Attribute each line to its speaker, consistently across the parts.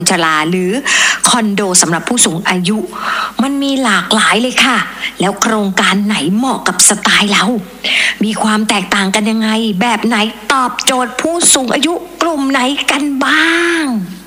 Speaker 1: ชราหรือคอนโดสำหรับผู้สูงอายุมันมีหลากหลายเลยค่ะแล้วโครงการไหนเหมาะกับสไตล์เรามีความแตกต่างกันยังไงแบบไหนตอบโจทย์ผู้สูงอายุกลุ่มไหนกันบ้าง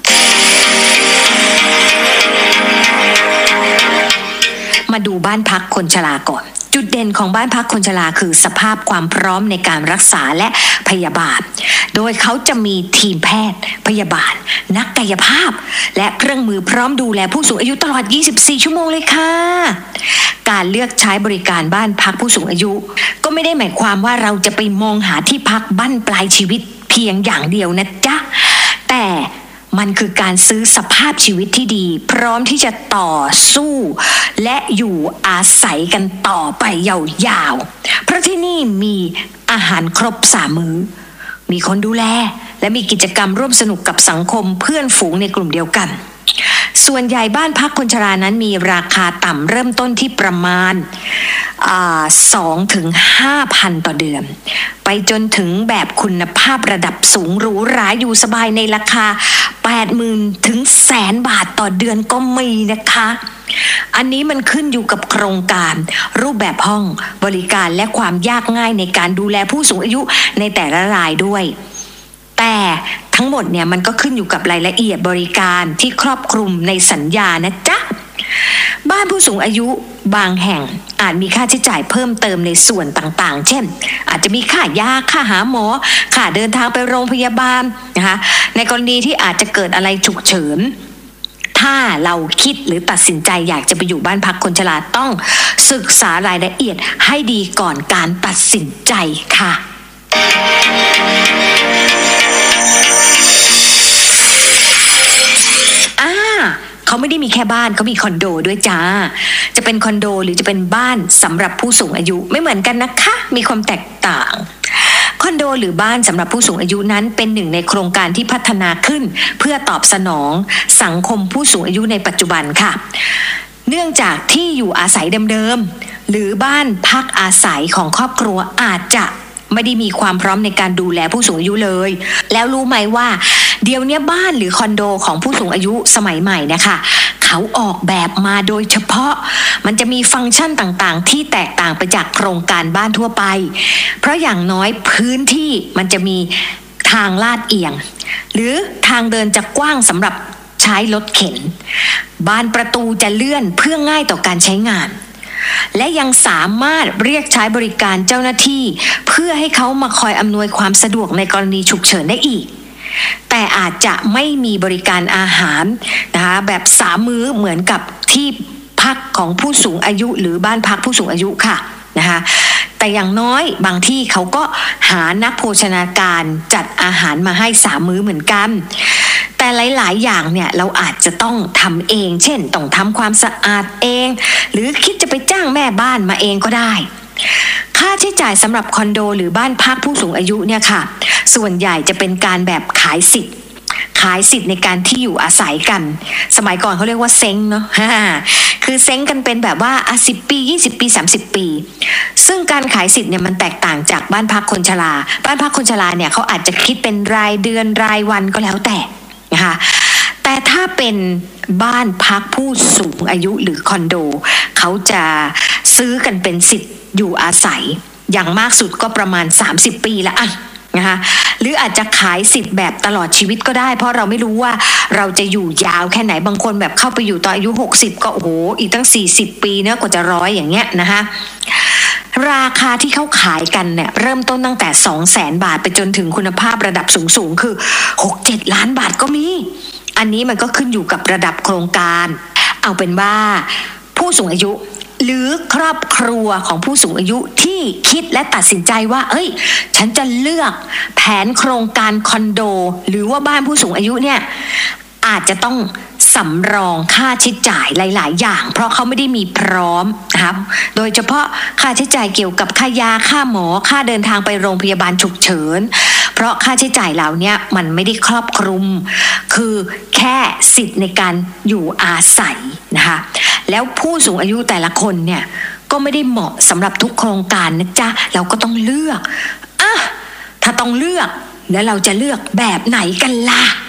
Speaker 1: มาดูบ้านพักคนชราก่อนจุดเด่นของบ้านพักคนชราคือสภาพความพร้อมในการรักษาและพยาบาลโดยเขาจะมีทีมแพทย์พยาบาลนักกายภาพและเครื่องมือพร้อมดูแลผู้สูงอายุตลอด24ชั่วโมงเลยค่ะการเลือกใช้บริการบ้านพักผู้สูงอายุก็ไม่ได้หมายความว่าเราจะไปมองหาที่พักบั้นปลายชีวิตเพียงอย่างเดียวนะจ๊ะแต่มันคือการซื้อสภาพชีวิตที่ดีพร้อมที่จะต่อสู้และอยู่อาศัยกันต่อไปยาวๆเพราะที่นี่มีอาหารครบ3 มื้อมีคนดูแลและมีกิจกรรมร่วมสนุกกับสังคมเพื่อนฝูงในกลุ่มเดียวกันส่วนใหญ่บ้านพักคนชรานั้นมีราคาต่ำเริ่มต้นที่ประมาณ2 ถึง 5,000 ต่อเดือนไปจนถึงแบบคุณภาพระดับสูงหรูหราอยู่สบายในราคา 80,000 ถึง100,000 บาทต่อเดือนก็มีนะคะอันนี้มันขึ้นอยู่กับโครงการรูปแบบห้องบริการและความยากง่ายในการดูแลผู้สูงอายุในแต่ละรายด้วยแต่ทั้งหมดเนี่ยมันก็ขึ้นอยู่กับรายละเอียดบริการที่ครอบคลุมในสัญญานะจ๊ะบ้านผู้สูงอายุบางแห่งอาจมีค่าใช้จ่ายเพิ่มเติมในส่วนต่างๆเช่นอาจจะมีค่ายาค่าหาหมอค่าเดินทางไปโรงพยาบาลนะคะในกรณีที่อาจจะเกิดอะไรฉุกเฉินถ้าเราคิดหรือตัดสินใจอยากจะไปอยู่บ้านพักคนชราต้องศึกษารายละเอียดให้ดีก่อนการตัดสินใจค่ะเขาไม่ได้มีแค่บ้านเขามีคอนโดด้วยจ้าจะเป็นคอนโดหรือจะเป็นบ้านสำหรับผู้สูงอายุไม่เหมือนกันนะคะมีความแตกต่างคอนโดหรือบ้านสำหรับผู้สูงอายุนั้นเป็นหนึ่งในโครงการที่พัฒนาขึ้นเพื่อตอบสนองสังคมผู้สูงอายุในปัจจุบันค่ะเนื่องจากที่อยู่อาศัยเดิมๆหรือบ้านพักอาศัยของครอบครัวอาจจะไม่ได้มีความพร้อมในการดูแลผู้สูงอายุเลยแล้วรู้ไหมว่าเดี๋ยวนี้บ้านหรือคอนโดของผู้สูงอายุสมัยใหม่นะคะเขาออกแบบมาโดยเฉพาะมันจะมีฟังก์ชันต่างๆที่แตกต่างไปจากโครงการบ้านทั่วไปเพราะอย่างน้อยพื้นที่มันจะมีทางลาดเอียงหรือทางเดินจะกว้างสำหรับใช้รถเข็นบานประตูจะเลื่อนเพื่อง่ายต่อการใช้งานและยังสามารถเรียกใช้บริการเจ้าหน้าที่เพื่อให้เขามาคอยอำนวยความสะดวกในกรณีฉุกเฉินได้อีกแต่อาจจะไม่มีบริการอาหารนะคะแบบ3 มื้อเหมือนกับที่พักของผู้สูงอายุหรือบ้านพักผู้สูงอายุค่ะนะคะแต่อย่างน้อยบางที่เขาก็หานักโภชนาการจัดอาหารมาให้3 มื้อเหมือนกันแต่หลายๆอย่างเนี่ยเราอาจจะต้องทำเองเช่นต้องทำความสะอาดเองหรือคิดจะไปจ้างแม่บ้านมาเองก็ได้ค่าใช้จ่ายสำหรับคอนโดหรือบ้านพักผู้สูงอายุเนี่ยค่ะส่วนใหญ่จะเป็นการแบบขายสิทธิ์ในการที่อยู่อาศัยกันสมัยก่อนเขาเรียกว่าเซ้งเนาะคือเซ้งกันเป็นแบบว่า10 ปี20 ปี30 ปีซึ่งการขายสิทธิ์เนี่ยมันแตกต่างจากบ้านพักคนชราบ้านพักคนชราเนี่ยเขาอาจจะคิดเป็นรายเดือนรายวันก็แล้วแต่นะคะแต่ถ้าเป็นบ้านพักผู้สูงอายุหรือคอนโดเขาจะซื้อกันเป็นสิทธิ์อยู่อาศัยอย่างมากสุดก็ประมาณ30 ปีละนะคะหรืออาจจะขายสิทธิ์แบบตลอดชีวิตก็ได้เพราะเราไม่รู้ว่าเราจะอยู่ยาวแค่ไหนบางคนแบบเข้าไปอยู่ตอนอายุ60ก็โอ้โหอีกตั้ง40 ปีเนอะกว่าจะ100อย่างเงี้ยนะคะราคาที่เขาขายกันเนี่ยเริ่มต้นตั้งแต่200,000 บาทไปจนถึงคุณภาพระดับสูงคือ 6-7 ล้านบาทก็มีอันนี้มันก็ขึ้นอยู่กับระดับโครงการเอาเป็นว่าผู้สูงอายุหรือครอบครัวของผู้สูงอายุที่คิดและตัดสินใจว่าฉันจะเลือกแผนโครงการคอนโดหรือว่าบ้านผู้สูงอายุเนี่ยอาจจะต้องสำรองค่าใช้จ่ายหลายๆอย่างเพราะเขาไม่ได้มีพร้อมนะครับโดยเฉพาะค่าใช้จ่ายเกี่ยวกับค่ายาค่าหมอค่าเดินทางไปโรงพยาบาลฉุกเฉินเพราะค่าใช้จ่ายเหล่านี้มันไม่ได้ครอบคลุมคือแค่สิทธิ์ในการอยู่อาศัยนะคะแล้วผู้สูงอายุแต่ละคนเนี่ยก็ไม่ได้เหมาะสำหรับทุกโครงการนะจ๊ะเราก็ต้องเลือกถ้าต้องเลือกแล้วเราจะเลือกแบบไหนกันล่ะ